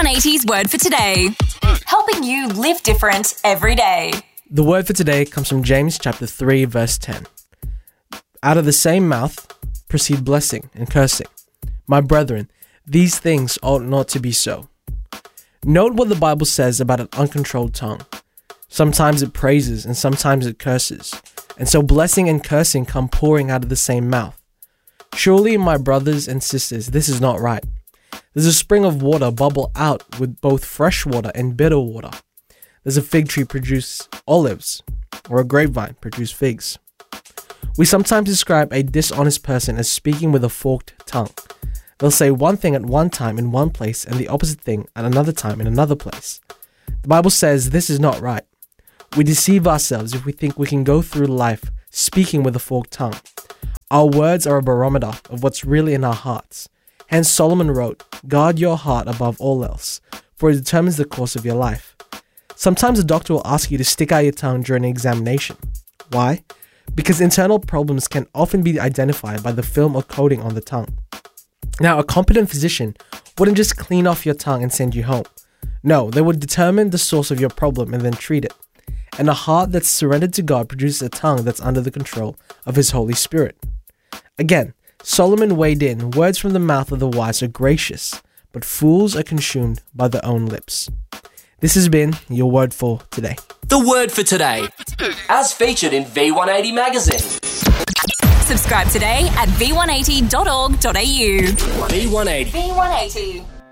V180's Word for Today, helping you live different every day. The word for today comes from James chapter 3, verse 10. Out of the same mouth proceed blessing and cursing. My brethren, these things ought not to be so. Note what the Bible says about an uncontrolled tongue. Sometimes it praises and sometimes it curses. And so blessing and cursing come pouring out of the same mouth. Surely, my brothers and sisters, this is not right. There's a spring of water bubble out with both fresh water and bitter water. Does a fig tree produce olives, or a grapevine produce figs? We sometimes describe a dishonest person as speaking with a forked tongue. They'll say one thing at one time in one place and the opposite thing at another time in another place. The Bible says this is not right. We deceive ourselves if we think we can go through life speaking with a forked tongue. Our words are a barometer of what's really in our hearts. Hence Solomon wrote, "Guard your heart above all else, for it determines the course of your life." Sometimes a doctor will ask you to stick out your tongue during an examination. Why? Because internal problems can often be identified by the film or coating on the tongue. Now, a competent physician wouldn't just clean off your tongue and send you home. No, they would determine the source of your problem and then treat it. And a heart that's surrendered to God produces a tongue that's under the control of His Holy Spirit. Again, Solomon weighed in, words from the mouth of the wise are gracious, but fools are consumed by their own lips. This has been your Word for Today. The Word for Today, as featured in V180 magazine. Subscribe today at v180.org.au. V180. V180.